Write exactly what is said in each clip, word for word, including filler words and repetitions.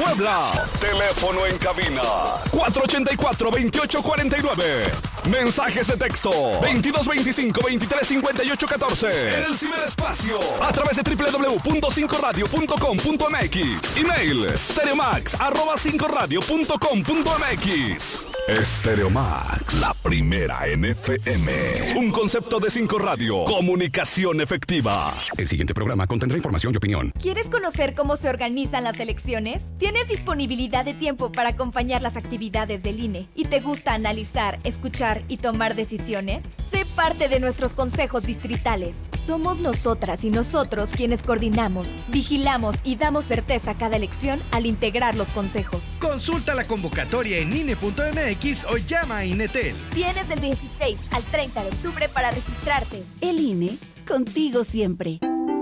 Puebla. Teléfono en cabina cuatro ocho cuatro, veintiocho cuarenta y nueve. Mensajes de texto veintidós veinticinco, veintitrés cincuenta y ocho catorce. En el ciberespacio a través de doble u doble u doble u punto cinco radio punto com punto m x. Email stereomax arroba cinco radio punto com punto m x. Stereomax, la primera en F M. Un concepto de Cinco Radio. Comunicación efectiva. El siguiente programa contendrá información y opinión. ¿Quieres conocer cómo se organizan las elecciones? ¿Tienes disponibilidad de tiempo para acompañar las actividades del I N E? ¿Y te gusta analizar, escuchar y tomar decisiones? Sé parte de nuestros consejos distritales. Somos nosotras y nosotros quienes coordinamos, vigilamos y damos certeza a cada elección al integrar los consejos. Consulta la convocatoria en I N E punto m x o llama a INETEL. Tienes del dieciséis al treinta de octubre para registrarte. El I N E, contigo siempre.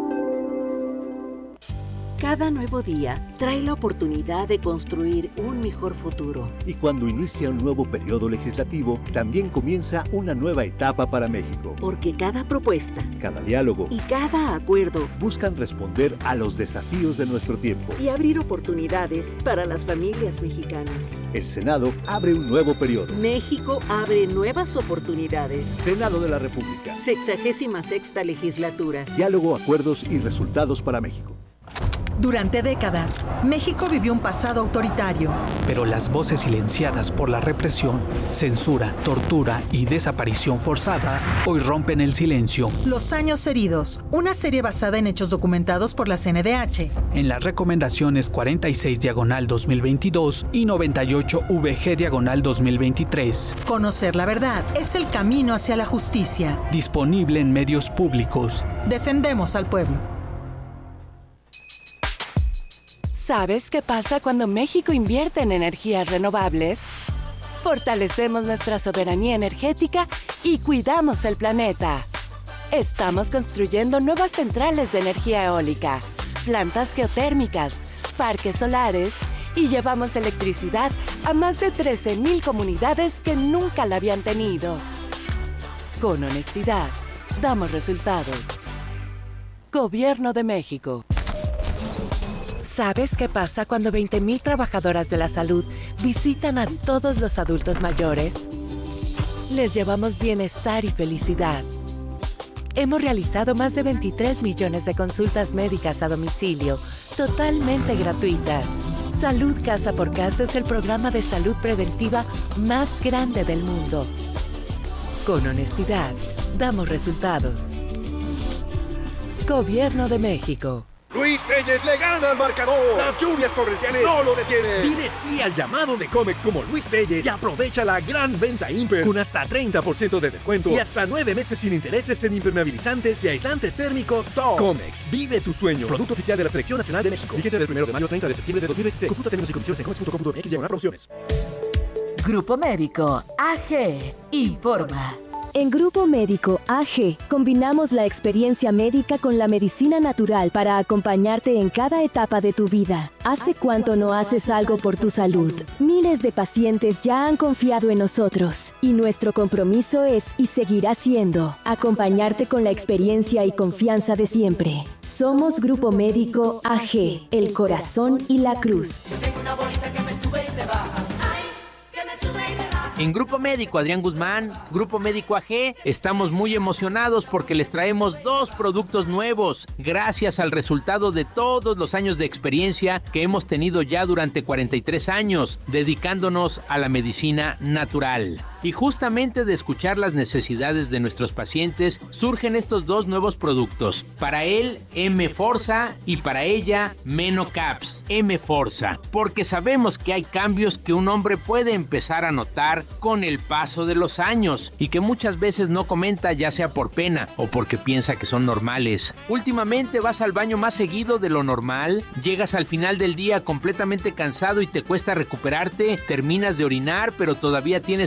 Cada nuevo día trae la oportunidad de construir un mejor futuro. Y cuando inicia un nuevo periodo legislativo, también comienza una nueva etapa para México. Porque cada propuesta, cada diálogo y cada acuerdo buscan responder a los desafíos de nuestro tiempo y abrir oportunidades para las familias mexicanas. El Senado abre un nuevo periodo. México abre nuevas oportunidades. Senado de la República. Sexagésima sexta legislatura. Diálogo, acuerdos y resultados para México. Durante décadas, México vivió un pasado autoritario. Pero las voces silenciadas por la represión, censura, tortura y desaparición forzada hoy rompen el silencio. Los años heridos, una serie basada en hechos documentados por la C N D H. En las recomendaciones cuarenta y seis diagonal dos mil veintidós y noventa y ocho V G diagonal dos mil veintitrés. Conocer la verdad es el camino hacia la justicia. Disponible en medios públicos. Defendemos al pueblo. ¿Sabes qué pasa cuando México invierte en energías renovables? Fortalecemos nuestra soberanía energética y cuidamos el planeta. Estamos construyendo nuevas centrales de energía eólica, plantas geotérmicas, parques solares y llevamos electricidad a más de trece mil comunidades que nunca la habían tenido. Con honestidad, damos resultados. Gobierno de México. ¿Sabes qué pasa cuando veinte mil trabajadoras de la salud visitan a todos los adultos mayores? Les llevamos bienestar y felicidad. Hemos realizado más de veintitrés millones de consultas médicas a domicilio, totalmente gratuitas. Salud Casa por Casa es el programa de salud preventiva más grande del mundo. Con honestidad, damos resultados. Gobierno de México. Luis Telles le gana al marcador. Las lluvias torrenciales no lo detienen. Dile sí al llamado de Comex como Luis Telles y aprovecha la gran venta Imper con hasta treinta por ciento de descuento y hasta nueve meses sin intereses en impermeabilizantes y aislantes térmicos Top. Comex, vive tu sueño. Producto oficial de la Selección Nacional de México. Vigencia del primero de mayo al treinta de septiembre de dos mil veintiséis. Consulta términos y condiciones en comex punto com punto m x diagonal promociones. Grupo Médico A G informa. En Grupo Médico A G combinamos la experiencia médica con la medicina natural para acompañarte en cada etapa de tu vida. ¿Hace cuánto no haces algo por tu salud? Miles de pacientes ya han confiado en nosotros y nuestro compromiso es y seguirá siendo acompañarte con la experiencia y confianza de siempre. Somos Grupo Médico A G, el corazón y la cruz. En Grupo Médico Adrián Guzmán, Grupo Médico A G, estamos muy emocionados porque les traemos dos productos nuevos, gracias al resultado de todos los años de experiencia que hemos tenido ya durante cuarenta y tres años, dedicándonos a la medicina natural. Y justamente de escuchar las necesidades de nuestros pacientes, surgen estos dos nuevos productos. Para él, M-Forza, y para ella, Menocaps, M-Forza. Porque sabemos que hay cambios que un hombre puede empezar a notar con el paso de los años y que muchas veces no comenta, ya sea por pena o porque piensa que son normales. Últimamente vas al baño más seguido de lo normal, llegas al final del día completamente cansado y te cuesta recuperarte, terminas de orinar pero todavía tienes ese molesto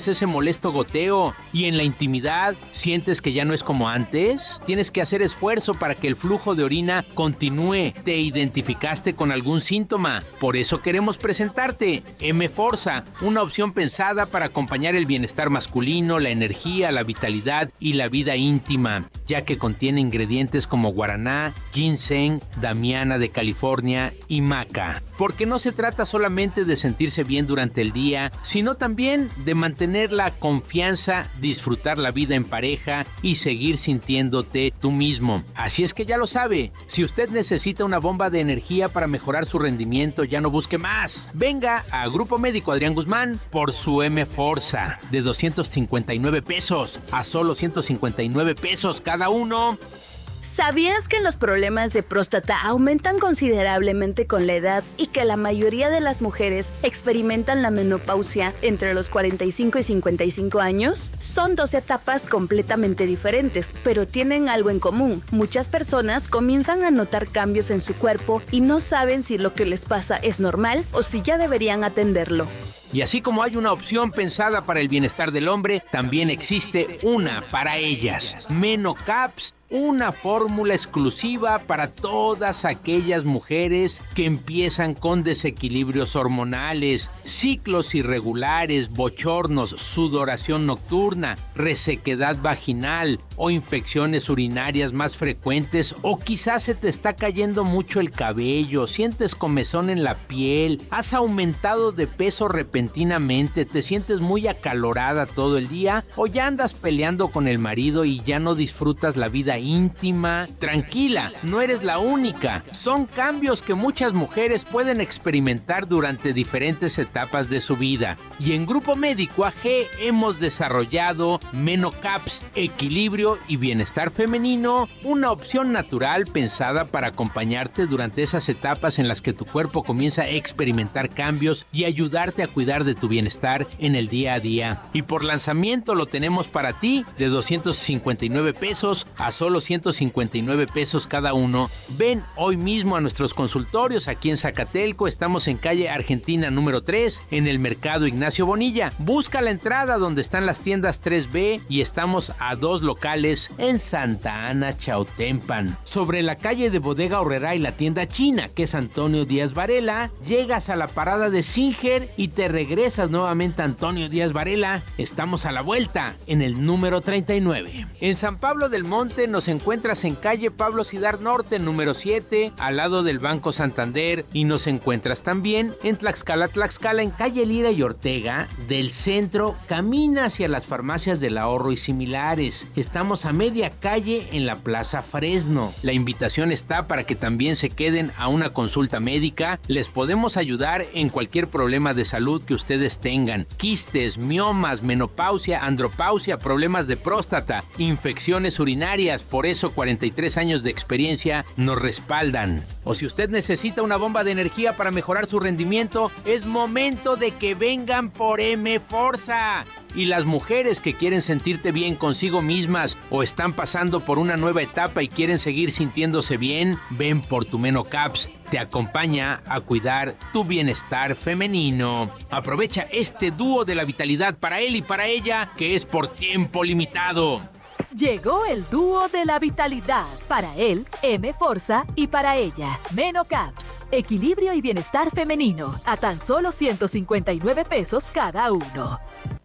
molesto goteo. Y en la intimidad, ¿sientes que ya no es como antes? Tienes que hacer esfuerzo para que el flujo de orina continúe. ¿Te identificaste con algún síntoma? Por eso queremos presentarte M-Forza, una opción pensada para acompañar el bienestar masculino, la energía, la vitalidad y la vida íntima, ya que contiene ingredientes como guaraná, ginseng, damiana de California y maca. Porque no se trata solamente de sentirse bien durante el día, sino también de mantener la confianza, disfrutar la vida en pareja y seguir sintiéndote tú mismo. Así es que ya lo sabe, si usted necesita una bomba de energía para mejorar su rendimiento, ya no busque más. Venga a Grupo Médico Adrián Guzmán por su M-Forza de doscientos cincuenta y nueve pesos a solo ciento cincuenta y nueve pesos cada uno. ¿Sabías que los problemas de próstata aumentan considerablemente con la edad y que la mayoría de las mujeres experimentan la menopausia entre los cuarenta y cinco y cincuenta y cinco años? Son dos etapas completamente diferentes, pero tienen algo en común. Muchas personas comienzan a notar cambios en su cuerpo y no saben si lo que les pasa es normal o si ya deberían atenderlo. Y así como hay una opción pensada para el bienestar del hombre, también existe una para ellas. Menocaps, una fórmula exclusiva para todas aquellas mujeres que empiezan con desequilibrios hormonales, ciclos irregulares, bochornos, sudoración nocturna, resequedad vaginal o infecciones urinarias más frecuentes, o quizás se te está cayendo mucho el cabello, sientes comezón en la piel, has aumentado de peso repentinamente, te sientes muy acalorada todo el día, o ya andas peleando con el marido y ya no disfrutas la vida íntima. Tranquila, no eres la única. Son cambios que muchas mujeres pueden experimentar durante diferentes etapas de su vida. Y en Grupo Médico A G hemos desarrollado Menocaps, equilibrio y bienestar femenino, una opción natural pensada para acompañarte durante esas etapas en las que tu cuerpo comienza a experimentar cambios y ayudarte a cuidar de tu bienestar en el día a día. Y por lanzamiento lo tenemos para ti de doscientos cincuenta y nueve pesos a solo ciento cincuenta y nueve pesos cada uno. Ven hoy mismo a nuestros consultorios aquí en Zacatelco. Estamos en calle Argentina número tres, en el Mercado Ignacio Bonilla. Busca la entrada donde están las tiendas tres B y estamos a dos locales en Santa Ana, Chautempan. Sobre la calle de Bodega Aurrerá y la tienda china, que es Antonio Díaz Varela, llegas a la parada de Singer y te regresas nuevamente a Antonio Díaz Varela. Estamos a la vuelta en el número treinta y nueve. En San Pablo del Monte nos encuentras en calle Pablo Cidar Norte, número siete, al lado del Banco Santander, y nos encuentras también en Tlaxcala, Tlaxcala, en calle Lira y Ortega, del centro, camina hacia las farmacias del ahorro y similares. Estamos a media calle en la Plaza Fresno. La invitación está para que también se queden a una consulta médica. Les podemos ayudar en cualquier problema de salud que ustedes tengan: quistes, miomas, menopausia, andropausia, problemas de próstata, infecciones urinarias. Por eso cuarenta y tres años de experiencia nos respaldan. O si usted necesita una bomba de energía para mejorar su rendimiento, es momento de que vengan por M-Forza. Y las mujeres que quieren sentirte bien consigo mismas o están pasando por una nueva etapa y quieren seguir sintiéndose bien, ven por tu Menocaps. Te acompaña a cuidar tu bienestar femenino. Aprovecha este dúo de la vitalidad para él y para ella, que es por tiempo limitado. Llegó el dúo de la vitalidad. Para él, M-Forza, y para ella, Menocaps. Equilibrio y bienestar femenino. A tan solo ciento cincuenta y nueve pesos cada uno.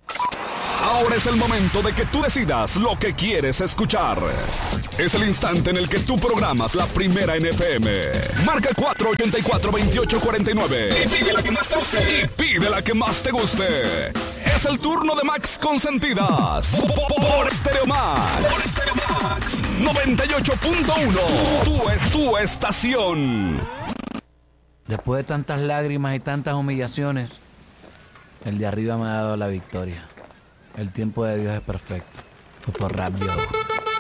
Ahora es el momento de que tú decidas lo que quieres escuchar. Es el instante en el que tú programas la primera en F M. Marca cuatro ochenta y cuatro, veintiocho cuarenta y nueve. Y pide la que más te guste. Y pide la que más te guste. Es el turno de Max Consentidas. Por Stereo Max. Por Stereo Max. noventa y ocho punto uno. Tú es tu estación. Después de tantas lágrimas y tantas humillaciones, el de arriba me ha dado la victoria. El tiempo de Dios es perfecto. Fofo Rap Yo.